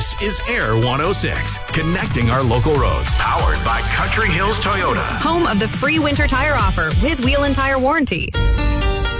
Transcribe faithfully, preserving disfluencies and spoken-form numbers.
This is Air one oh six, connecting our local roads. Powered by Country Hills Toyota. Home of the free winter tire offer with wheel and tire warranty.